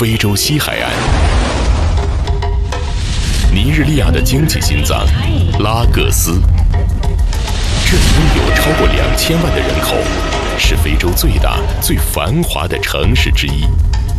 非洲西海岸，尼日利亚的经济心脏拉各斯，这里拥有超过2000万的人口，是非洲最大、最繁华的城市之一。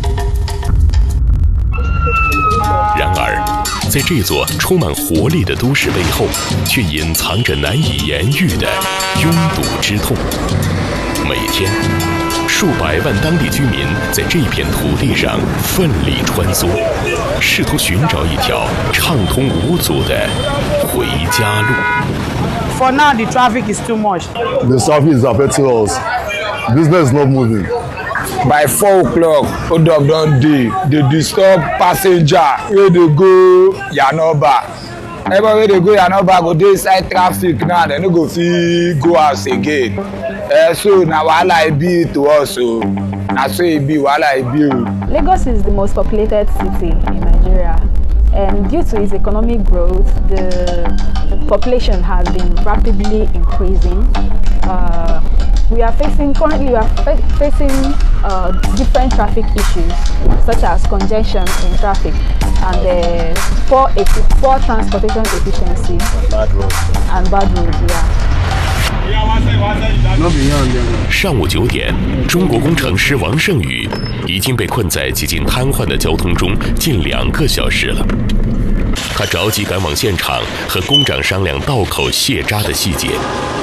然而，在这座充满活力的都市背后，却隐藏着难以言喻的拥堵之痛。每天，数百万当地居民在这片土地上奋力穿梭，试图寻找一条畅通无阻的回家路。 For now, the traffic is too much. The traffic is affecting us. Business is not moving. By 4 o'clock, hold up don dey. They disturb passenger wey dey go Yanoba. Everybody wey dey go Yanoba go dey inside traffic now. They no go fit go house again. So na wahala e be to us o. Na so e be, wahala e be o. Lagos is the most populated city in Nigeria. And due to its economic growth, the population has been rapidly increasing. Currently we are facing different traffic issues, such as congestion in traffic and poor transportation efficiency and bad roads. Yeah. 上午9点，中国工程师王胜宇已经被困在几近瘫痪的交通中近2个小时了。他着急赶往现场，和工长商量道口卸渣的细节。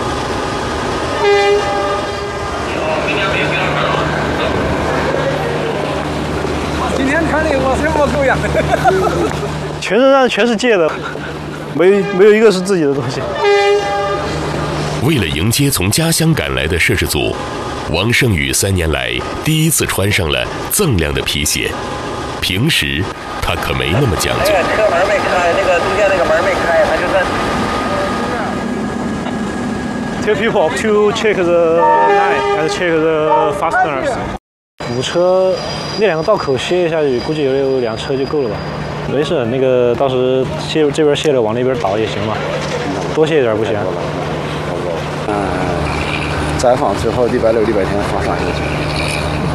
今天看的我什么狗样？ 全身上全是借的，没有一个是自己的东西。 为了迎接从家乡赶来的摄制组，王胜宇3年来第一次穿上了锃亮的皮鞋。平时他可没那么讲究。 车门没开，那个中间那个门没开，他就在。 Tell people to check the line and check the fasteners。5车那2个道口卸下去，估计有2车就够了吧？没事，那个到时这边卸了往那边倒也行嘛，多卸一点不行。 摘放之后，礼拜6、礼拜天放上去。